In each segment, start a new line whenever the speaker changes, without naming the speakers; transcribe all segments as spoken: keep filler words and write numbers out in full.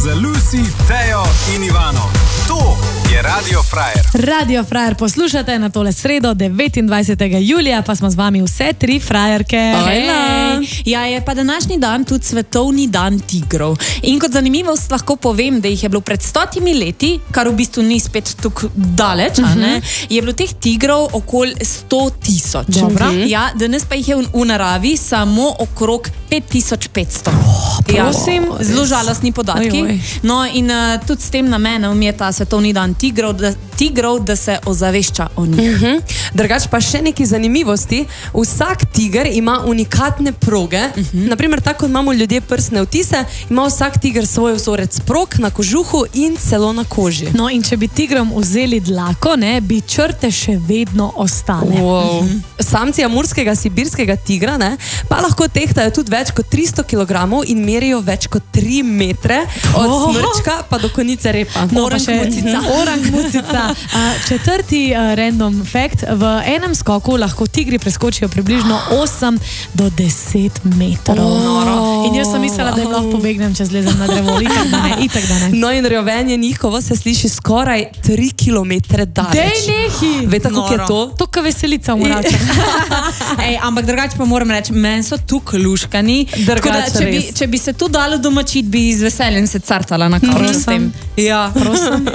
za Lucy, Tejo in Ivano. To je Radio Frajer.
Radio Frajer poslušate na tole sredo, devetindvajsetega julija, pa smo z vami vse tri frajerke.
Hej. Ja, je pa današnji dan tudi svetovni dan tigrov. In kot zanimivost lahko povem, da jih je bilo pred stotimi leti, kar v bistvu ni spet tako daleč, uh -huh. a ne, je bilo teh tigrov okoli sto tisoč. Ja, danes pa jih je v, v naravi samo okrog pet tisoč petsto.
Oh, prosim,
ja, zelo žalostni podatki.
Oj, oj.
No, in uh, tudi s tem namenom je ta svetovni dan tigrov, da, tigrov, da se ozavešča o njih.
Uh -huh. Drugač pa še neki zanimivosti. Vsak tiger ima unikatne proge. Uh -huh. Naprimer, tako kot imamo ljudje prstne vtise, ima vsak tiger svoj vzorec prog na kožuhu in celo na koži.
No, in če bi tigrom vzeli dlako, ne, bi črte še vedno ostale.
Wow. Uh -huh. Samci amurskega sibirskega tigra, ne, pa lahko tehtajo tudi več kot tristo kilogramov in merijo več kot tri metre, od
Oh.
smrčka pa do konice repa.
No, pa še orang mucica. Četrti uh, random fact. V enem skoku lahko tigri preskočijo približno osem do deset metrov.
Oh.
In jaz sem mislila, da jim lahko pobegnem, če zlezem na drevo. Itak da ne, itak da ne.
No, in rjovenje njihovo se sliši skoraj tri kilometre daleč.
Dej nehi!
Veste, kako je to?
To ka veselica v mračah.
Ej, ampak drugače pa moram reči, meni so tu luškani. Tako da, če, bi, če bi se tu dalo domačiti, bi z veseljem se cartala na kavču s tem. Ja,
prosim.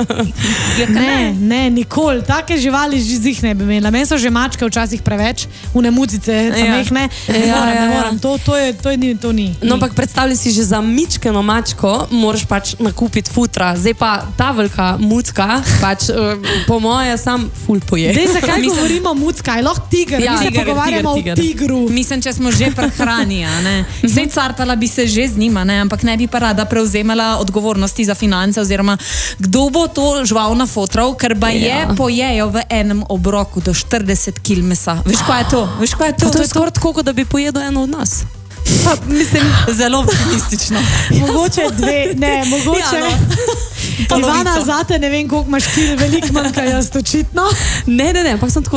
Ne, ne, nikoli. Take živali žizih ne bi imela. Meni so že mačke včasih preveč, une mucice, samehne. Ne
Ja,
moram,
ja,
ne
ja.
moram. To, to, je, to, je, to ni.
No, ampak predstavljaj si, že za mičkeno mačko moraš pač nakupiti futra. Zdaj pa ta velika mucka, pač uh, po moje sam ful poje.
Dej, zakaj govorimo mucka? Je lahko tiger.
Ja,
Mi se
tiger,
pogovarjamo
tiger,
o
tiger.
tigru.
mislim, če smo že prehrani, a ne. Zdaj cartala bi se že z njima, ne, ampak ne bi pa rada prevzemala odgovornosti za finance oziroma kdo bo to žival nafotral, ker ba je
Ja.
pojejo v enem obroku do štirideset kil mesa. Veš, kaj je to? Veš, kaj je to?
Pa to je skoraj tako, kot da bi pojedel eno od nas.
Pa, mislim, zelo optimistično.
Mogoče dve, ne, mogoče.
Ja, no.
Ivana,
Polovico.
zate ne vem, koliko imaš kil, veliko manj, kaj jaz očitno.
Ne, ne, ne, ampak sem tako